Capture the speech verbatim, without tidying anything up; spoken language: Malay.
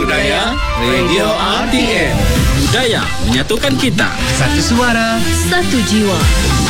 Budaya Radio R T M. Budaya menyatukan kita. Satu suara, Satu jiwa.